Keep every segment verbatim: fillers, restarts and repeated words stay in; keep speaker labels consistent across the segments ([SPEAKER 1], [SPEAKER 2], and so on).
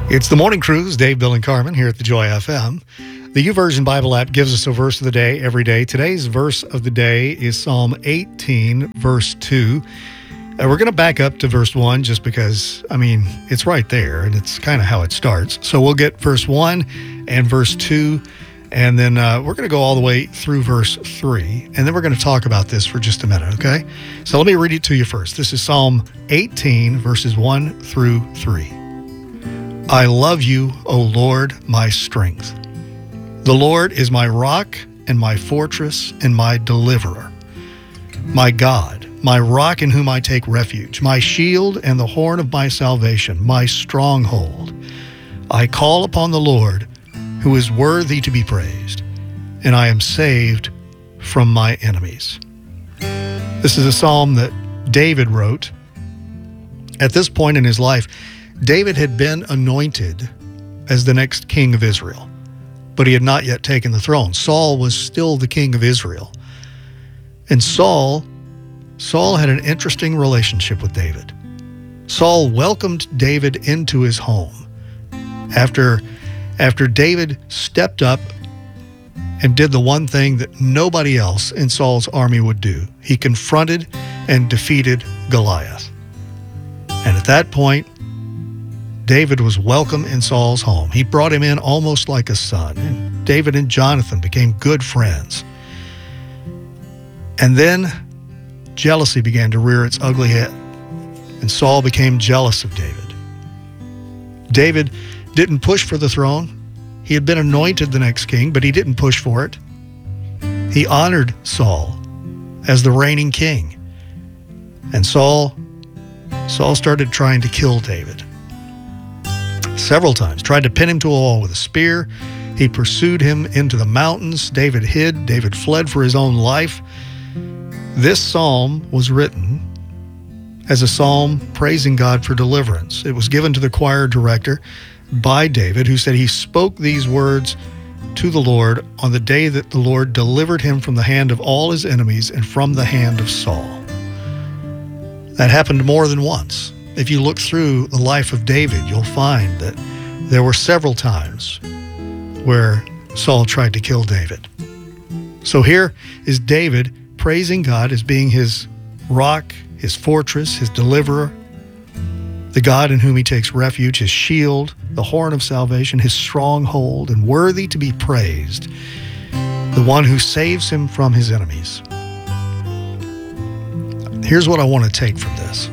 [SPEAKER 1] It's the Morning Cruise, Dave, Bill, and Carmen here at the Joy F M. The YouVersion Bible app gives us a verse of the day every day. Today's verse of the day is Psalm eighteen, verse two. Uh, we're going to back up to verse one just because, I mean, it's right there, and it's kind of how it starts. So we'll get verse one and verse two, and then uh, we're going to go all the way through verse three, and then we're going to talk about this for just a minute, okay? So let me read it to you first. This is Psalm eighteen, verses one through three. I love you, O Lord, my strength. The Lord is my rock and my fortress and my deliverer. My God, my rock in whom I take refuge, my shield and the horn of my salvation, my stronghold. I call upon the Lord, who is worthy to be praised, and I am saved from my enemies. This is a psalm that David wrote. At this point in his life, David had been anointed as the next king of Israel, but he had not yet taken the throne. Saul was still the king of Israel. And Saul, Saul had an interesting relationship with David. Saul welcomed David into his home after, after David stepped up and did the one thing that nobody else in Saul's army would do. He confronted and defeated Goliath. And at that point, David was welcome in Saul's home. He brought him in almost like a son, and David and Jonathan became good friends. And then jealousy began to rear its ugly head, and Saul became jealous of David. David didn't push for the throne. He had been anointed the next king, but he didn't push for it. He honored Saul as the reigning king. And Saul, Saul started trying to kill David. Several times, tried to pin him to a wall with a spear. He pursued him into the mountains. David hid. David fled for his own life. This psalm was written as a psalm praising God for deliverance. It was given to the choir director by David, who said he spoke these words to the Lord on the day that the Lord delivered him from the hand of all his enemies and from the hand of Saul. That happened more than once. If you look through the life of David, you'll find that there were several times where Saul tried to kill David. So here is David praising God as being his rock, his fortress, his deliverer, the God in whom he takes refuge, his shield, the horn of salvation, his stronghold, and worthy to be praised, the one who saves him from his enemies. Here's what I want to take from this.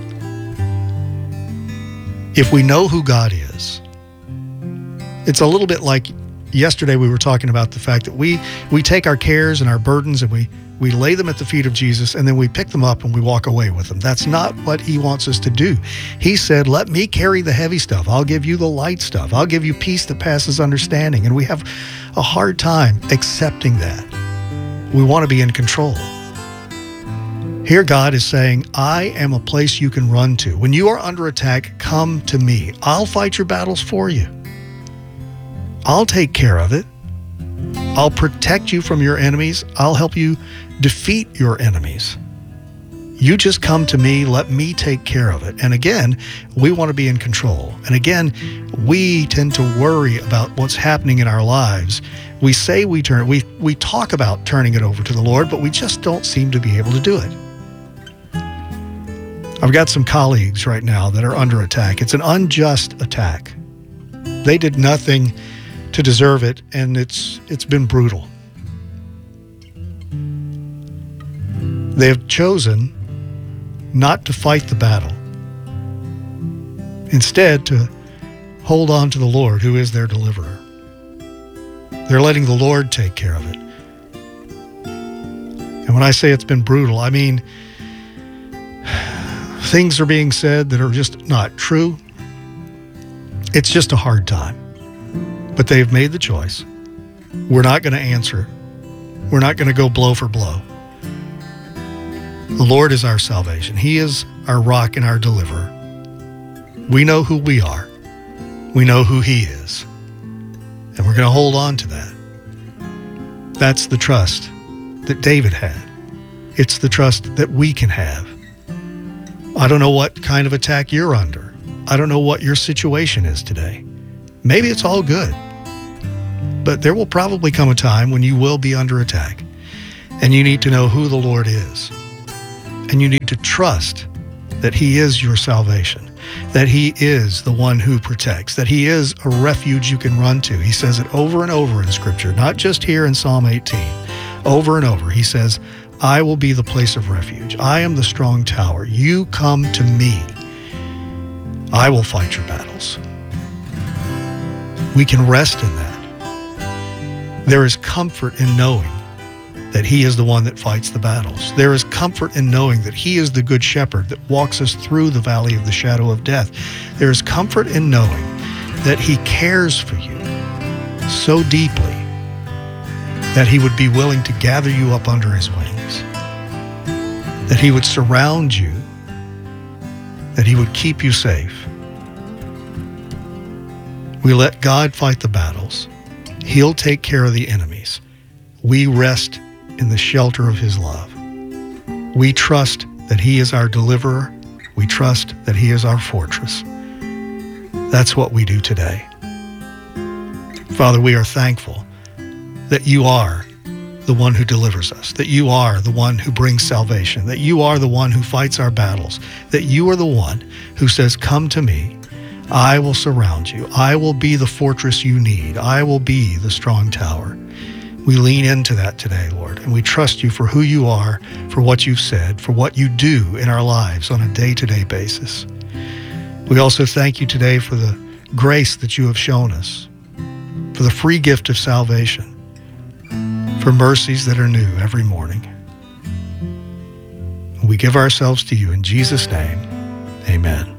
[SPEAKER 1] If we know who God is, it's a little bit like yesterday we were talking about the fact that we we take our cares and our burdens and we, we lay them at the feet of Jesus, and then we pick them up and we walk away with them. That's not what he wants us to do. He said, let me carry the heavy stuff. I'll give you the light stuff. I'll give you peace that passes understanding. And we have a hard time accepting that. We want to be in control. Here God is saying, I am a place you can run to. When you are under attack, come to me. I'll fight your battles for you. I'll take care of it. I'll protect you from your enemies. I'll help you defeat your enemies. You just come to me. Let me take care of it. And again, we want to be in control. And again, we tend to worry about what's happening in our lives. We say we turn, we, we talk about turning it over to the Lord, but we just don't seem to be able to do it. I've got some colleagues right now that are under attack. It's an unjust attack. They did nothing to deserve it, and it's it's been brutal. They have chosen not to fight the battle. Instead, to hold on to the Lord, who is their deliverer. They're letting the Lord take care of it. And when I say it's been brutal, I mean things are being said that are just not true. It's just a hard time. But they've made the choice. We're not going to answer. We're not going to go blow for blow. The Lord is our salvation. He is our rock and our deliverer. We know who we are. We know who he is. And we're going to hold on to that. That's the trust that David had. It's the trust that we can have. I don't know what kind of attack you're under. I don't know what your situation is today. Maybe it's all good. But there will probably come a time when you will be under attack. And you need to know who the Lord is. And you need to trust that he is your salvation, that he is the one who protects, that he is a refuge you can run to. He says it over and over in Scripture, not just here in Psalm eighteen. Over and over, he says, I will be the place of refuge. I am the strong tower. You come to me. I will fight your battles. We can rest in that. There is comfort in knowing that he is the one that fights the battles. There is comfort in knowing that he is the good shepherd that walks us through the valley of the shadow of death. There is comfort in knowing that he cares for you so deeply that he would be willing to gather you up under his wings, that he would surround you, that he would keep you safe. We let God fight the battles. He'll take care of the enemies. We rest in the shelter of his love. We trust that he is our deliverer. We trust that he is our fortress. That's what we do today. Father, we are thankful that you are the one who delivers us, that you are the one who brings salvation, that you are the one who fights our battles, that you are the one who says, come to me. I will surround you. I will be the fortress you need. I will be the strong tower. We lean into that today, Lord, and we trust you for who you are, for what you've said, for what you do in our lives on a day-to-day basis. We also thank you today for the grace that you have shown us, for the free gift of salvation, for mercies that are new every morning. We give ourselves to you in Jesus' name. Amen.